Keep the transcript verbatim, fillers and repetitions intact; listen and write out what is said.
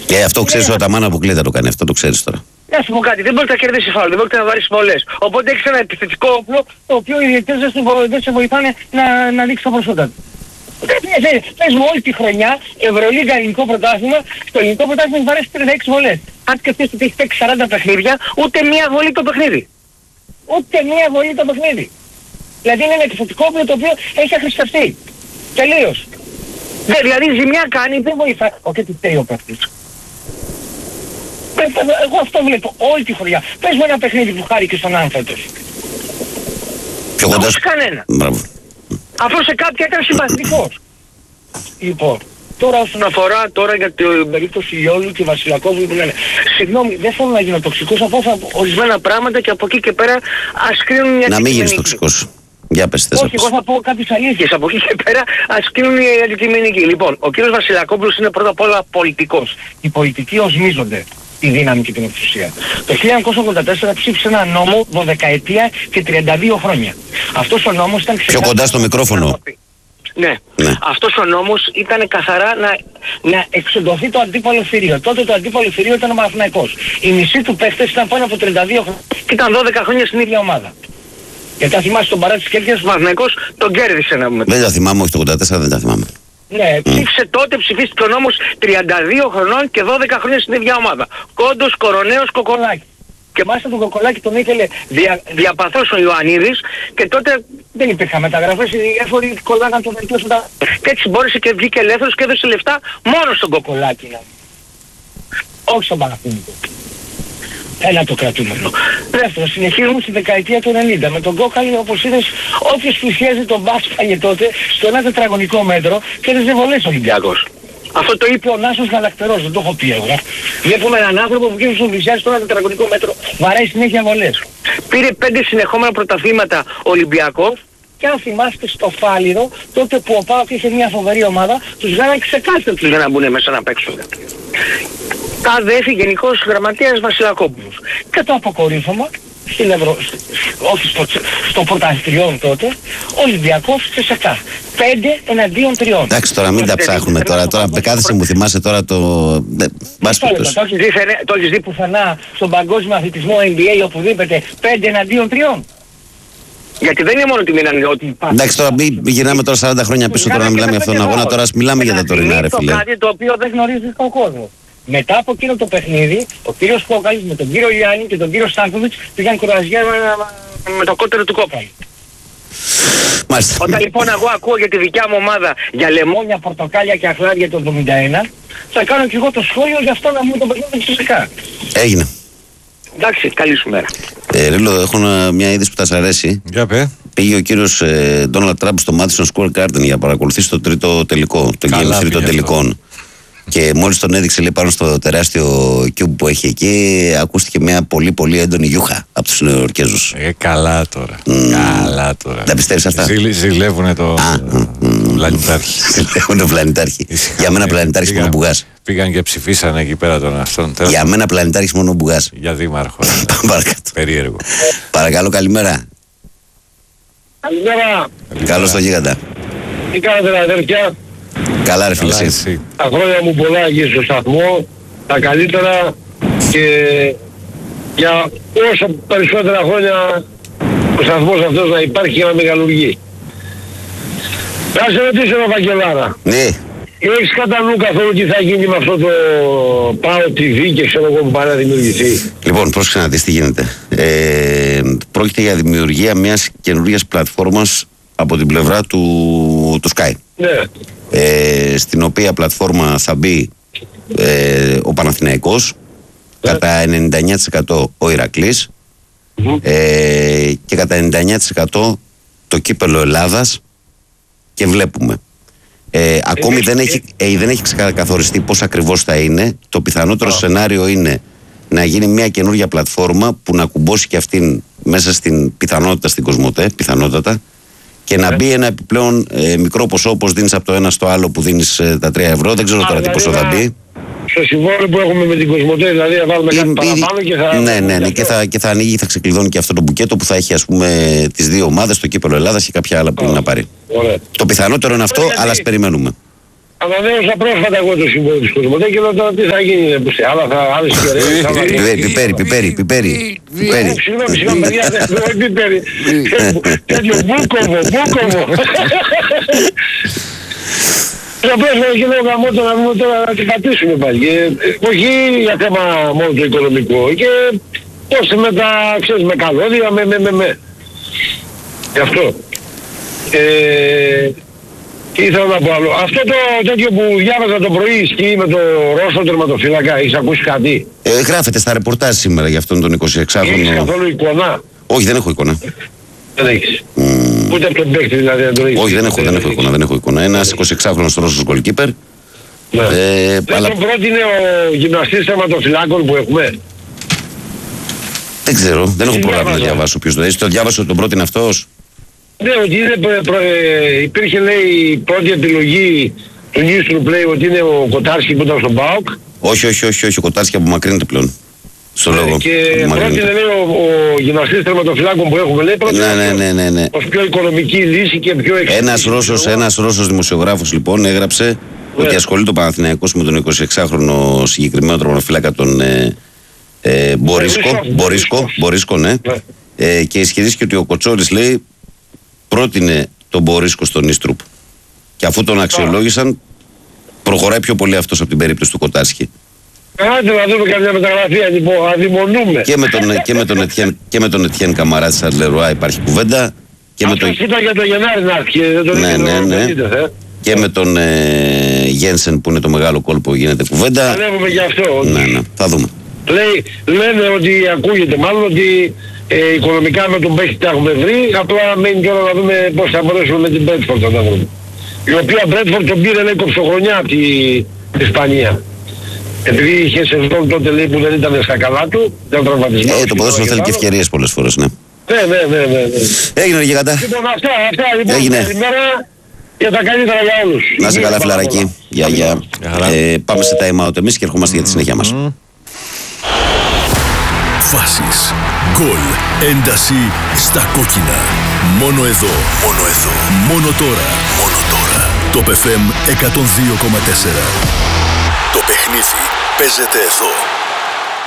Και αυτό ξέρεις ότι ο Αταμάν αποκλείται να το κάνει, αυτό το ξέρεις τώρα. Να σου πω κάτι, δεν μπορεί να κερδίσει φάουλ, δεν μπορεί να βαρύσει πολλές. Οπότε έχεις ένα επιθετικό όπλο, το οποίο οι διαιτητές δεν, δεν σε βοηθάνε να, να δείξεις τα προσόντα του. Πες μου όλη τη χρονιά, Ευρωλίγκα, ελληνικό πρωτάθλημα, στο ελληνικό πρωτάθλημα έχει βαρέσει τριάντα έξι βολές. Αν σκεφτείς ότι έχει παίξει σαράντα παιχνίδια, ούτε μία βολή το παιχνίδι. Ούτε μία βολή το παιχνίδι. Δηλαδή είναι ένα επιθετικό όπλο το οποίο έχει αχρηστευτεί. Τελείως. Δηλαδή ζημιά κάνει, δεν βοηθάει. Όχι ότι φταίει ο παίκτης. Εγώ αυτό βλέπω όλη τη χρονιά. Πες μου ένα παιχνίδι που χάρηκε στον άνθρωπο. Πιο κοντά σου. Κανένα. Μπράβο. Αυτό σε κάποια ήταν συμπαθητικός. Λοιπόν, τώρα όσον αφορά τώρα για την περίπτωση Ιόλου και Βασιλακόβου που λένε συγγνώμη, δεν θέλω να γίνω τοξικός, από ορισμένα πράγματα και από εκεί και πέρα ας κρίνουν μια. Να μην γίνεις τοξικός. Για πες, θες. Όχι, εγώ θα πω κάποιες αλήθειες. Από εκεί και πέρα ας κρίνουν οι αντικειμενικοί. Λοιπόν, ο κύριος Βασιλακόπουλος είναι πρώτα απ' όλα πολιτικός. Οι πολιτικοί οσμίζονται τη δύναμη και την εξουσία. Το χίλια εννιακόσια ογδόντα τέσσερα ψήφισε ένα νόμο δωδεκαετία και τριάντα δύο χρόνια. Αυτός ο νόμος ήταν πιο κοντά στο μικρόφωνο. Ναι. ναι. Αυτός ο νόμος ήταν καθαρά να, να εξοντωθεί το αντίπαλο θηρίο. Τότε το αντίπαλο θηρίο ήταν ο Παναθηναϊκός. Οι μισοί του παίχτες ήταν πάνω από τριάντα δύο χρόνια και ήταν δώδεκα χρόνια στην ίδια ομάδα. Γιατί αν θυμάσαι τον παρά της Κέρκυρας, ο Παναθηναϊκός τον κέρδισε να πούμε. Δεν τα θυμάμαι, όχι το ογδόντα τέσσερα δεν τα θυμάμαι. Ναι, ψήφισε τότε, ψηφίστηκε ο νόμος τριάντα δύο χρονών και δώδεκα χρόνια στην ίδια ομάδα. Κόντος, Κοροναίος, Κοκολάκη. Και μάλιστα τον Κοκολάκη τον ήθελε δια, διαπαθώς ο Ιωαννίδης και τότε δεν υπήρχαν μεταγραφές, οι διάφοροι κολλάγαν τον βελτιώσουν τα. Και έτσι μπόρεσε και βγήκε ελεύθερος και έδωσε λεφτά μόνο στον Κοκολάκη. Όχι στον Παναθηναϊκό. Ένα το κρατούμενο. Δεύτερο, συνεχίζουμε στη δεκαετία του ενενήντα. Με τον Κόκαλη, όπως είδες, όποιος πλησιάζει τον μπάσκετ τότε στο ένα τετραγωνικό μέτρο και δεν βολές ο Ολυμπιακός. Αυτό το είπε ο Νάσος Γαλακτερός, δεν το έχω πει εγώ. Βλέπουμε έναν άνθρωπο που κύριος πλησιάζει στο ένα τετραγωνικό μέτρο, βαράει συνέχεια βολές. Πήρε πέντε συνεχόμενα πρωταθλήματα Ολυμπιακός και αν θυμάστε στο Φάληρο, τότε που ο ΠΑΟΚ είχε μια φοβερή ομάδα, τους βγάλανε ξεκάθαρα τους για να μπουν μέσα να παίξουν. Τάδε έφυγε γενικός γραμματέας Βασιλακόπουλος. Και το αποκορύφωμα, στην Ευρω... όχι στο, στο πρωταθλητριόν τότε, ο Ολυμπιακός και ΣΕΚΑ. Πέντε εναντίον τριών. Εντάξει, τώρα μην τα ψάχνουμε τώρα. Τώρα κάθεσαι μου θυμάσαι τώρα το. Το έχεις δει πουθενά στον παγκόσμιο αθλητισμό N B A οπουδήποτε πέντε εναντίον τριών. Γιατί δεν είναι μόνο ότι μείνανε ότι. Εντάξει, τώρα μην γυρνάμε τώρα σαράντα χρόνια πίσω τώρα να μιλάμε για αυτόν τον αγώνα. Τώρα μιλάμε για τα τωρινά, ρε φίλε. Είναι κάτι το οποίο δεν γνωρίζει ο κόσμος. Μετά από εκείνο το παιχνίδι, ο κύριος Κόκαλης με τον κύριο Γιάννη και τον κύριο Στάνκοβιτς πήγαν κουραζιά με, με το κότερο του Κόκαλη. Μάλιστα. Όταν λοιπόν εγώ ακούω για τη δικιά μου ομάδα για λεμόνια, πορτοκάλια και αχλάδια το εβδομήντα ένα, θα κάνω και εγώ το σχόλιο για αυτό να μου το παιχνίδι φυσικά. Έγινε. Εντάξει, καλή σου μέρα. Ε, Ρίλο, έχω μια είδηση που θα σας αρέσει. Για πέ. Πήγε ο κύριος Ντόναλντ Τραμπ στο Madison Square Garden για να παρακολουθήσει το τρίτο τελικό, το Game τρίτο τελικών. Και μόλις τον έδειξε λέει, πάνω στο τεράστιο cube που έχει εκεί, ακούστηκε μια πολύ πολύ έντονη γιούχα από τους Νεοϊορκέζους. Ε, καλά τώρα. Mm. Καλά τώρα. Δεν πιστεύεις αυτά? Ζηλ, ζηλεύουνε το, ah, το, mm, το πλανητάρχη. Ζηλεύουνε το πλανητάρχη. Για μένα πλανητάρχης μόνο μπουγάς. Πήγαν και ψηφίσανε εκεί πέρα τον αυτόν. Για μένα πλανητάρχης μόνο μπουγάς. Για δήμαρχο. Παρακάτω. Περίεργο. Παρακαλώ, καλημέρα. Καλημέρα. Καλώς το γίγαντα. Τι κάνετε αδερφιά? Καλά ρε φίλε εσύ. Τα χρόνια μου πολλά εκεί στο σταθμό, τα καλύτερα και για όσο περισσότερα χρόνια ο σταθμός αυτός να υπάρχει και να μεγαλουργεί. Να σε ρωτήσω ένα Βαγγελάρα. Ναι. Έχεις κατά νου καθόλου τι θα γίνει με αυτό το ΠΑΟ τι βι και ξέρω εγώ που πάει να δημιουργηθεί? Λοιπόν, πρόσεξε να δεις τι γίνεται. Ε, πρόκειται για δημιουργία μιας καινούργιας πλατφόρμας από την πλευρά του, του Sky. Ναι. Ε, στην οποία πλατφόρμα θα μπει ε, ο Παναθηναϊκός, ναι, κατά ενενήντα εννιά τοις εκατό ο Ηρακλής, mm-hmm. ε, και κατά ενενήντα εννιά τοις εκατό το κύπελλο Ελλάδας και βλέπουμε. Ε, ακόμη δεν έχει, ε, δεν έχει ξεκαθοριστεί πώς ακριβώς θα είναι. Το πιθανότερο oh. σενάριο είναι να γίνει μια καινούργια πλατφόρμα που να κουμπώσει και αυτήν μέσα στην πιθανότητα στην Κοσμοτέ, πιθανότατα, και να μπει ένα επιπλέον ε, μικρό ποσό όπως δίνεις από το ένα στο άλλο που δίνεις ε, τα τρία ευρώ. Δεν ξέρω τώρα τι ποσό θα μπει. Στο συμβόλαιο που έχουμε με την Κοσμοτέ, δηλαδή θα βάλουμε κάτι παραπάνω και θα... Ναι, ναι, ναι, και θα, και θα ανοίγει, θα ξεκλειδώνει και αυτό το μπουκέτο που θα έχει ας πούμε τις δύο ομάδες, το κύπελλο Ελλάδας και κάποια άλλα που είναι να πάρει. Ωραία. Το πιθανότερο είναι αυτό, αλλά ας περιμένουμε. Ανανέωσα πρόσφατα εγώ το συμβόλαιο της Κοσμοτέ και λέω τώρα τι θα γίνει, σε άλλα θα άλλες κεραίες. Πιπέρι, πιπέρι, πιπέρι. Συγγνώμη, συγγνώμη παιδιά, όχι πιπέρι. Τέτοιο μπούκοβο, μπούκοβο. Θα πρέπει και λέω γαμώτο να δούμε τώρα να την πατήσουμε πάλι. Όχι για θέμα μόνο το οικονομικό και πώς με τα, ξέρεις, με καλώδια, με, με, με, με. Γι' αυτό. Ε, τι ήθελα να πω άλλο. Αυτό το τέτοιο που διάβαζα το πρωί ισχύει με το Ρώσο τερματοφύλακα. Έχεις ακούσει κάτι? Ε, γράφεται στα ρεπορτάζ σήμερα για αυτόν τον εικοσιεξάχρονο. Έχεις καθόλου εικόνα? Όχι, δεν έχω εικόνα. Δεν έχεις. Mm. Ούτε από τον παίκτη δηλαδή δεν το έχεις. Όχι, δεν έχω, δεν έχω εικόνα, δεν έχω εικόνα. Ένας εικοσιεξάχρονος Ρώσος γκολκίπερ. Ναι. Ε, δεν αλλά... τον πρότεινε ο γυμναστής τερματοφυλάκων που έχουμε? Δεν ξέρω, δεν έχω Τι προλάβει να διάβαζα. διαβάσω ποιος το έχει. Το διάβασε ότι τον πρότεινε αυτός. Ναι, ότι είναι, προ, προ, ε, υπήρχε λέει η πρώτη επιλογή του Νίστρου Play ότι είναι ο Κοτάρσκι που ήταν στον ΠΑΟΚ. Όχι, όχι, όχι, όχι, ο Κοτάρσκι απομακρύνεται πλέον. Στο λόγο. Και πρότεινε λέει ο, ο γυμναστής τερματοφυλάκων που έχουμε λέει πρότεινε Ναι, ναι, ναι, ναι, ναι. ως πιο οικονομική λύση και πιο εξαιρετική. Ένας Ρώσος, ένας Ρώσος δημοσιογράφος λοιπόν έγραψε Ναι. ότι ασχολείται ο Παναθηναϊκός με τον εικοσιεξάχρονο συγκεκριμένο τερματοφύλακα τον ε, ε, Μπορίσκο, Μπορίσκο, Μπορίσκο, Μπορίσκο, ναι. Ναι. Ε, και ισχυρίστηκε ότι ο Κοτσόρης λέει πρότεινε τον Μπορίσκο στον Ίστρουπ. Και αφού τον αξιολόγησαν, προχωράει πιο πολύ αυτός από την περίπτωση του Κοτάρσκι. Άντε να δούμε καμιά μεταγραφή, λοιπόν, αδειμονούμε. Και με τον, και με τον Ετιέν, και με τον Ετιέν Καμαρά της Αρλερουά υπάρχει κουβέντα. Και με, Αυτός τον, ήταν για το Γενάρη να έρθει και δεν τον ναι, είχε ναι, το ναι. Μπενίτες, ε. και με τον ε, Γένσεν που είναι το μεγάλο κόλπο γίνεται κουβέντα. Παλεύουμε γι' αυτό. Ναι, ναι, θα δούμε. Λέει, λένε ότι ακούγεται μάλλον ότι ε, οικονομικά με τον παίχτη τα έχουμε βρει, απλά μένει τώρα να δούμε πώς θα μπορέσουμε με την Μπρέτφορντ να τα βρούμε. Η οποία Μπρέτφορντ τον πήρε λέει κοψοχρονιά από τη, τη Ισπανία. Επειδή είχε σεζόν τότε λέει που δεν ήταν στα καλά του, ήταν τραυματισμένος. Ε, το ποδόσφαιρο θέλει και άλλο. ευκαιρίες πολλές φορές, ναι. Ναι, ναι, ναι, ναι, ναι. Έγινε ρε γιγαντά. Λοιπόν, αυτά, αυτά λοιπόν. Έγινε. Καλημέρα και τα καλύτερα για όλους. Να είσαι καλά φιλαράκι. Γεια, γεια. Ε, πάμε σε time out εμείς και ερχόμαστε για τη συνέχεια μας. Φάσεις, γκολ, ένταση στα κόκκινα. Μόνο εδώ, μόνο εδώ, μόνο τώρα, μόνο τώρα. Το Π Φ Εμ εκατόν δύο κόμμα τέσσερα. Το παιχνίδι παίζεται εδώ.